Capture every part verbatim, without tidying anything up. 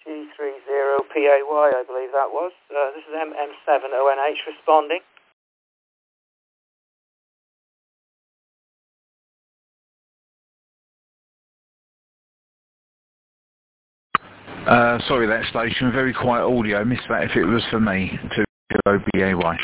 G three zero P A Y, I believe that was. Uh, this is M M seven O N H responding. Uh, sorry, that station, very quiet audio. Missed that if it was for me, to O B A Y.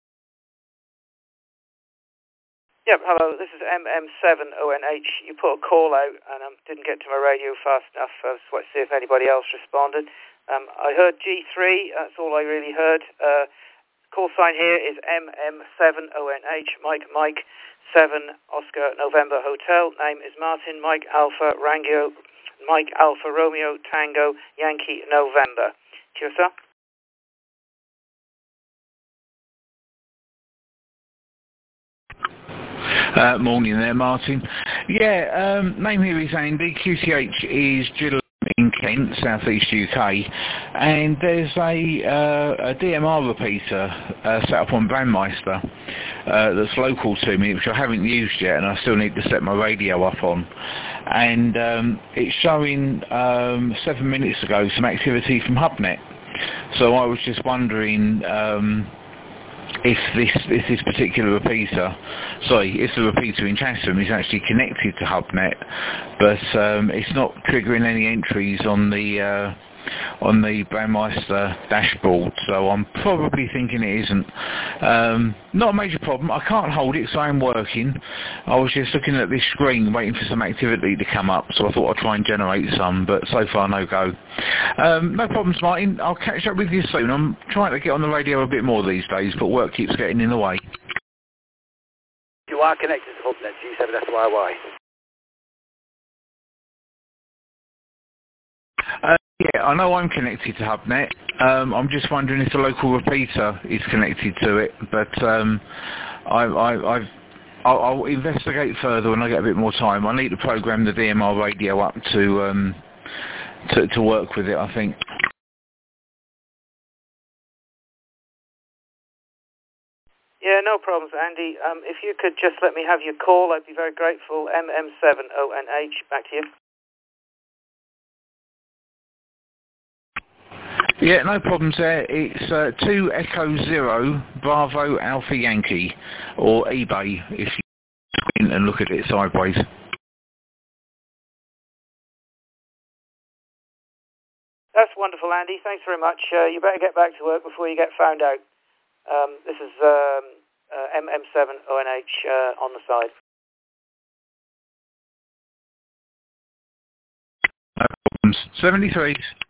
Yep, hello, this is M M seven O N H. You put a call out and um, didn't get to my radio fast enough. I was wanting to see if anybody else responded. Um, I heard G three, that's all I really heard. Uh, call sign here is M M seven O N H, Mike Mike seven Oscar November Hotel. Name is Martin Mike Alpha Rangio Mike Alpha Romeo Tango Yankee November. Cheers, sir. Uh, morning there, Martin. Yeah, um, name here is Andy. Q T H is Gillingham in Kent, South East U K, and there's a, uh, a D M R repeater uh, set up on Brandmeister uh, that's local to me, which I haven't used yet, and I still need to set my radio up on. And um, it's showing um, seven minutes ago some activity from HubNet. So I was just wondering um, if this if this particular repeater, sorry, if the repeater in Chatham is actually connected to HubNet, but um, it's not triggering any entries on the uh, on the Brandmeister dashboard, so I'm probably thinking it isn't. Um, not a major problem. I can't hold it, so I'm working. I was just looking at this screen, waiting for some activity to come up, so I thought I'd try and generate some, but so far no go. Um, no problems, Martin. I'll catch up with you soon. I'm trying to get on the radio a bit more these days, but work keeps getting in the way. You are connected to HubNet G seven S Y Y. Uh, yeah, I know I'm connected to HubNet. Um, I'm just wondering if the local repeater is connected to it, but um, I, I, I've, I'll, I'll investigate further when I get a bit more time. I need to program the D M R radio up to um, to, to work with it, I think. Yeah, no problems, Andy. Um, if you could just let me have your call, I'd be very grateful. M M seven O N H, back to you. Yeah, no problems there. It's uh, two Echo Zero Bravo Alpha Yankee, or eBay if you squint and look at it sideways. That's wonderful, Andy. Thanks very much. Uh, you better get back to work before you get found out. Um, this is um, uh, M M seven O N H uh, on the side. No problems. seventy-three.